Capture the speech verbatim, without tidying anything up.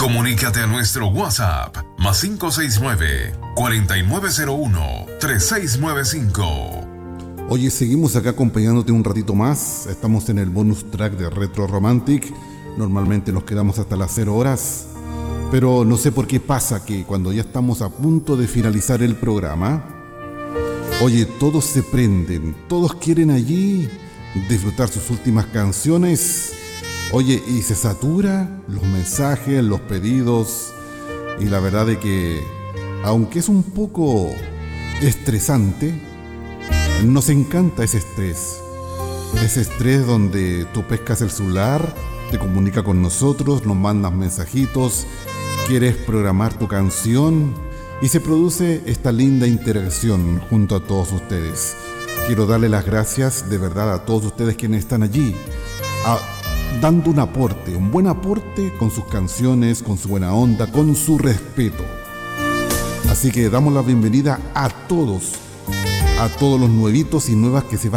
Comunícate a nuestro WhatsApp más cinco seis nueve, cuatro nueve cero uno, tres seis nueve cinco. Oye, seguimos acá acompañándote un ratito más. Estamos en el bonus track de Retro Romantic. Normalmente nos quedamos hasta las cero horas, pero no sé por qué pasa que cuando ya estamos a punto de finalizar el programa, oye, todos se prenden, todos quieren allí disfrutar sus últimas canciones. Oye, y se satura los mensajes, los pedidos, y la verdad es que, aunque es un poco estresante, nos encanta ese estrés. Ese estrés donde tú pescas el celular, te comunica con nosotros, nos mandas mensajitos, quieres programar tu canción y se produce esta linda interacción junto a todos ustedes. Quiero darle las gracias de verdad a todos ustedes quienes están allí, a, dando un aporte, un buen aporte con sus canciones, con su buena onda, con su respeto. Así que damos la bienvenida a todos, a todos los nuevitos y nuevas que se van